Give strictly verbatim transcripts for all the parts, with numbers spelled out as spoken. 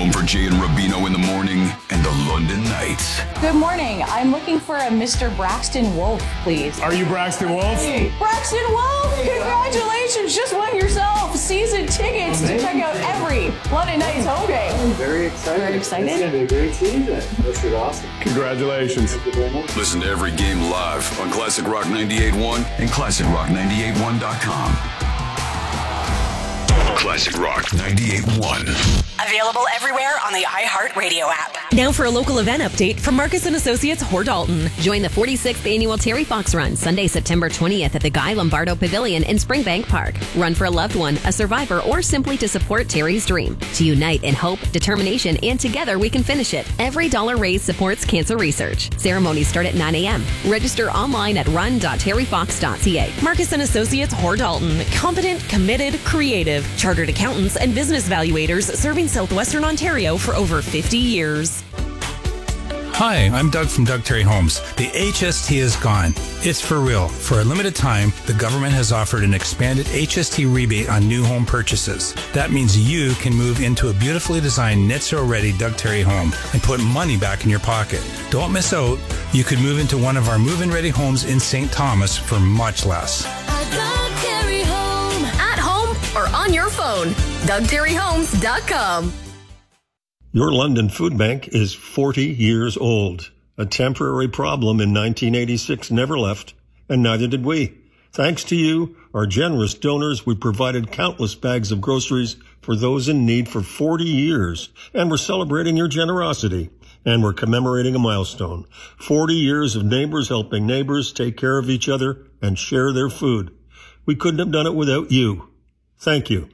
home for Jay and Rubino in the morning and the London Knights. Good morning. I'm looking for a Mister Braxton Wolf, please. Are you Braxton Wolf? Hey. Braxton Wolf! Congratulations! Just won yourself season tickets to check out every London Knights home game. I'm very excited. Very excited. It's going to be a great season. This is awesome. Congratulations. Thank you very much. Listen to every game live on Classic Rock ninety-eight point one and classic rock ninety-eight one dot com. Classic Rock ninety-eight point one. Available everywhere on the iHeartRadio app. Now for a local event update from Marcus and Associates Hordalton. Join the forty-sixth annual Terry Fox Run Sunday, September twentieth at the Guy Lombardo Pavilion in Springbank Park. Run for a loved one, a survivor, or simply to support Terry's dream. To unite in hope, determination, and together we can finish it. Every dollar raised supports cancer research. Ceremonies start at nine a.m. Register online at run dot terry fox dot c a. Marcus and Associates Hordalton. Competent, committed, creative. Chartered accountants and business valuators serving Southwestern Ontario for over fifty years. Hi, I'm Doug from Doug Terry Homes. The H S T is gone. It's for real. For a limited time, the government has offered an expanded H S T rebate on new home purchases. That means you can move into a beautifully designed, net zero ready Doug Terry home and put money back in your pocket. Don't miss out. You could move into one of our move-in ready homes in Saint Thomas for much less. Doug Terry Home. At home or on your phone. Doug Terry Homes dot com. Your London Food Bank is forty years old. A temporary problem in nineteen eighty-six never left, and neither did we. Thanks to you, our generous donors, we provided countless bags of groceries for those in need for forty years, and we're celebrating your generosity. And we're commemorating a milestone. forty years of neighbors helping neighbors take care of each other and share their food. We couldn't have done it without you. Thank you.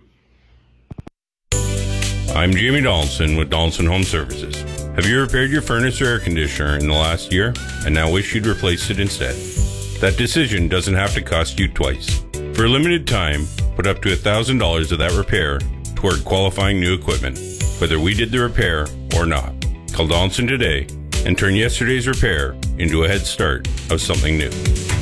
I'm Jamie Donaldson with Donaldson Home Services. Have you repaired your furnace or air conditioner in the last year and now wish you'd replace it instead? That decision doesn't have to cost you twice. For a limited time, put up to one thousand dollars of that repair toward qualifying new equipment, whether we did the repair or not. Call Donaldson today and turn yesterday's repair into a head start of something new.